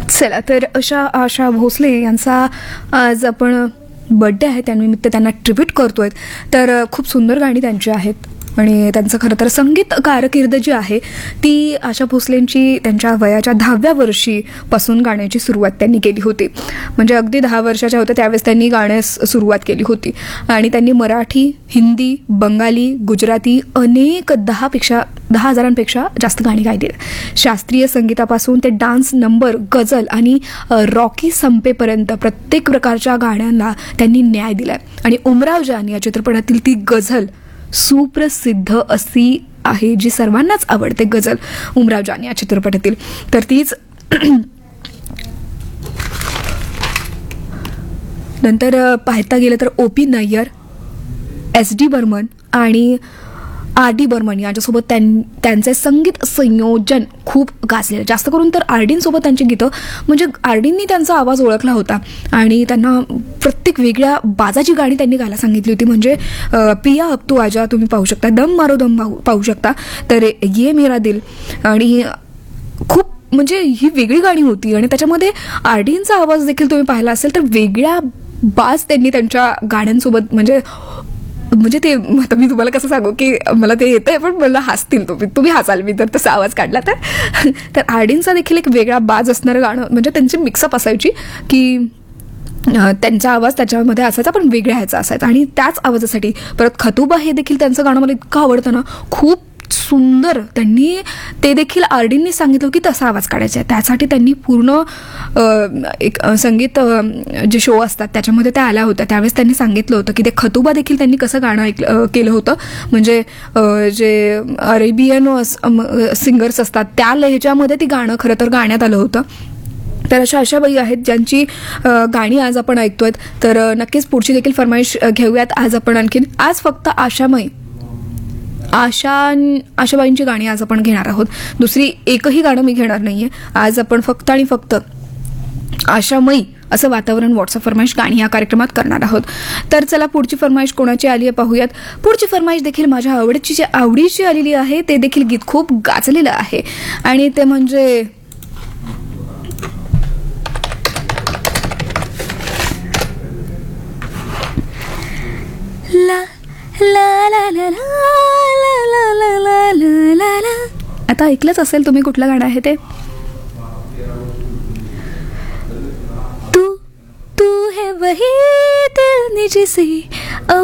चला तर अशा आशा भोसले यांचा आज आपण बर्थडे आहे, त्यानिमित्त त्यांना ट्रिब्यूट करतोय. तर खूप सुंदर गाणी त्यांची आहेत आणि त्यांचं खरं तर संगीत कारकीर्द जी आहे ती आशा भोसलेंची त्यांच्या वयाच्या 10व्या वर्षीपासून गाण्याची सुरुवात त्यांनी केली होती. म्हणजे अगदी 10 वर्षाच्या होत्या त्यावेळेस त्यांनी गाण्यास सुरुवात केली होती आणि त्यांनी मराठी, हिंदी, बंगाली, गुजराती अनेक 10,000पेक्षा जास्त गाणी गायली. शास्त्रीय संगीतापासून ते डान्स नंबर, गझल आणि रॉकी संपेपर्यंत प्रत्येक प्रकारच्या गाण्यांना त्यांनी न्याय दिलाय. आणि उमराव जान या चित्रपटातील ती गझल सुप्रसिद्ध अशी आहे, जी सर्वांनाच आवडते गझल उमराव जान या चित्रपटातील. तर तीच नंतर पाहता गेलं तर ओ.पी. नय्यर, एस.डी. बर्मन आणि आर.डी. बर्मन यांच्यासोबत त्यांचे संगीत संयोजन खूप गाजलेलं. जास्त करून तर आर.डी.सोबत त्यांची गीतं, म्हणजे आर.डी.नी त्यांचा आवाज ओळखला होता आणि त्यांना प्रत्येक वेगळ्या बाजाची गाणी त्यांनी गायला सांगितली होती. म्हणजे पिया अब तू आजा तुम्ही पाहू शकता, दम मारो दम पाहू शकता, तर ये मेरा दिल, आणि खूप म्हणजे ही वेगळी गाणी होती. आणि त्याच्यामध्ये आर.डी.चा आवाज देखील तुम्ही पाहिला असेल तर वेगळ्या बाज त्यांनी त्यांच्या गाण्यांसोबत म्हणजे ते आता मी तुम्हाला कसं सांगू की मला ते येतंय पण मला हसतील तुम्ही हसाल मी तर तसा आवाज काढला तर आर.डी.चा देखील एक वेगळा बाज असणारं गाणं, म्हणजे त्यांची मिक्सअप असायची की त्यांचा आवाज त्याच्यामध्ये असायचा पण वेगळ्या ह्याचा असायचा. आणि त्याच आवाजासाठी परत खतुबा हे देखील त्यांचं गाणं मला इतकं आवडतं ना, खूप सुंदर. त्यांनी ते देखील आर.डी.नी सांगितलं की तसा आवाज काढायचा आहे. त्यासाठी त्यांनी पूर्ण एक संगीत जे शो असतात त्याच्यामध्ये त्या आल्या होत्या. त्यावेळेस त्यांनी सांगितलं होतं की ते खतुबा देखील त्यांनी कसं गाणं केलं होतं, म्हणजे जे अरेबियन सिंगर्स असतात त्या लहेजामध्ये ती गाणं खरं तर गाण्यात आलं होतं. तर अशा आशाबाई आहेत ज्यांची गाणी आज आपण ऐकतोय. तर नक्कीच पुढची देखील फरमाईश घेऊयात आज आपण. आणखीन आज फक्त आशाबाईंची गाणी आज आपण घेणार आहोत. दुसरी एकही गाणं मी घेणार नाहीये. आज आपण फक्त आणि फक्त आशामयी असं वातावरण व्हॉट्सअप फरमाईश गाणी या कार्यक्रमात करणार आहोत. तर चला पुढची फरमाईश कोणाची आली आहे पाहूयात. पुढची फरमाईश देखील माझ्या आवडीची आलेली आहे. ते देखील गीत खूप गाजलेलं आहे आणि ते म्हणजे ला ला ला ला ला ला ला ला ला ला. आता ऐकलंच असेल तुम्ही कुठलं गाणं आहे ते. तू है वही दिल ने जिसे